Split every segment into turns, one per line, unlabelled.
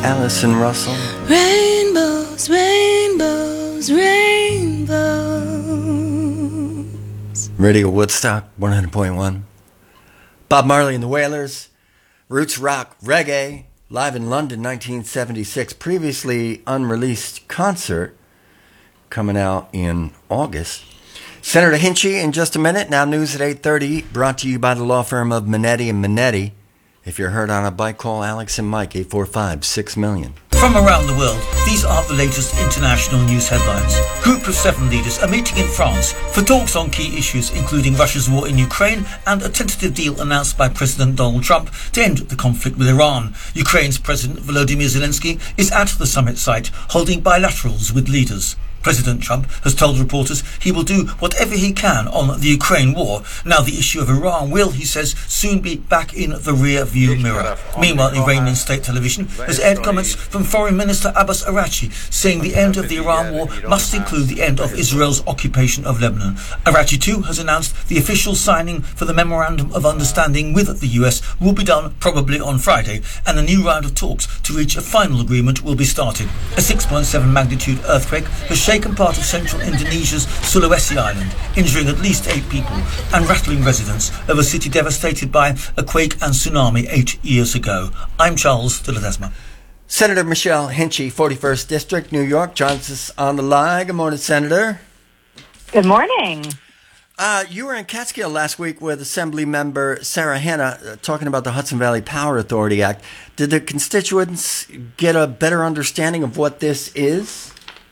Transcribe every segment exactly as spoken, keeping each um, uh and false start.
Allison Russell.
Rainbows, rainbows, rainbows.
Radio Woodstock, one hundred point one. Bob Marley and the Wailers. Roots rock reggae. Live in London, nineteen seventy-six. Previously unreleased concert coming out in August. Senator Hinchey in just a minute. Now news at eight thirty. Brought to you by the law firm of Minetti and Minetti. If you're hurt on a bike, call Alex and Mike, eight four five, six million.
From around the world, these are the latest international news headlines. Group of seven leaders are meeting in France for talks on key issues, including Russia's war in Ukraine and a tentative deal announced by President Donald Trump to end the conflict with Iran. Ukraine's President Volodymyr Zelensky is at the summit site, holding bilaterals with leaders. President Trump has told reporters he will do whatever he can on the Ukraine war. Now the issue of Iran will, he says, soon be back in the rear-view mirror. Meanwhile, Iranian state television has aired comments from Foreign Minister Abbas Araghchi saying the end of the Iran war must include the end of Israel's occupation of Lebanon. Araghchi too has announced the official signing for the Memorandum of Understanding with the U S will be done probably on Friday, and a new round of talks to reach a final agreement will be started. A six point seven magnitude earthquake has shaken part of central Indonesia's Sulawesi Island, injuring at least eight people and rattling residents of a city devastated by a quake and tsunami eight years ago. I'm Charles de Ledesma.
Senator Michelle Hinchey, forty-first District, New York, joins us on the line. Good morning, Senator.
Good morning.
Uh, you were in Catskill last week with Assembly Member Sarah Hanna uh, talking about the Hudson Valley Power Authority Act. Did the constituents get a better understanding of what this is?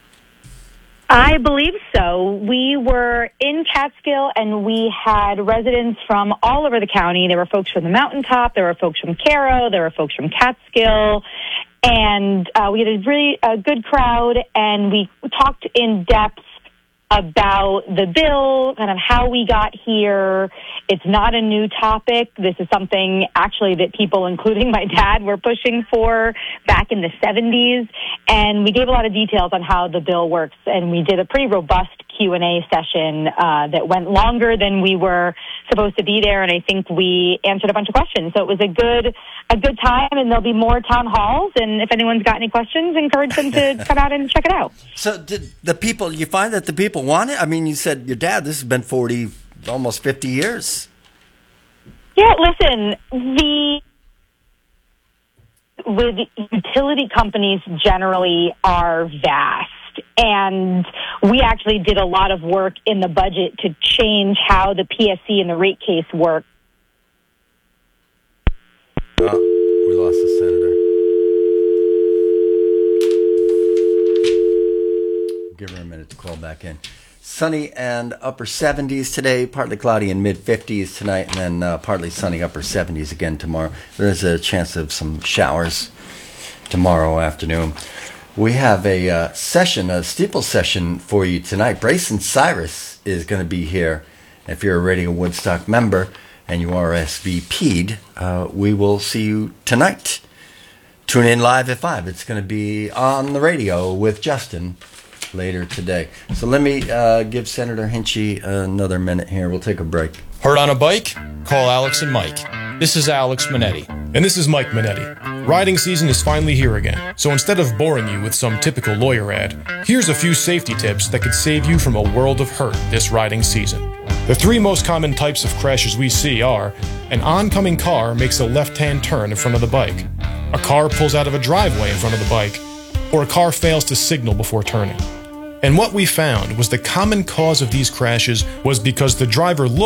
I believe so. We were in Catskill, and we had residents from all over the county. There were folks from the mountaintop, there were folks from Cairo, there were folks from Catskill, and uh, we had a really uh, good crowd, and we talked in depth about the bill, kind of how we got here. It's not a new topic. This is something actually that people, including my dad, were pushing for back in the seventies. And we gave a lot of details on how the bill works. And we did a pretty robust Q and A session uh, that went longer than we were supposed to be there. And I think we answered a bunch of questions. So it was a good a good time, and there'll be more town halls. And if anyone's got any questions, encourage them to come out and check it out.
So did the people, you find that the people want it? I mean, you said your dad, this has been forty, almost fifty years.
Yeah, listen, the with utility companies generally are vast. And we actually did a lot of work in the budget to change how the P S C and the rate case work.
Oh, we lost the senator. Give her a minute to call back in. Sunny and upper seventies today, partly cloudy and mid fifties tonight, and then uh, partly sunny upper seventies again tomorrow. There's a chance of some showers tomorrow afternoon. We have a uh, session, a steeple session for you tonight. Brayson Cyrus is going to be here. If you're a Radio Woodstock member and you are S V P'd, uh, we will see you tonight. Tune in live at five. It's going to be on the radio with Justin later today. So let me uh, give Senator Hinchey another minute here. We'll take a break.
Hurt on a bike? Call Alex and Mike. This is Alex Minetti.
And this is Mike Minetti. Riding season is finally here again, so instead of boring you with some typical lawyer ad, here's a few safety tips that could save you from a world of hurt this riding season. The three most common types of crashes we see are: an oncoming car makes a left-hand turn in front of the bike, a car pulls out of a driveway in front of the bike, or a car fails to signal before turning. And what we found was the common cause of these crashes was because the driver looked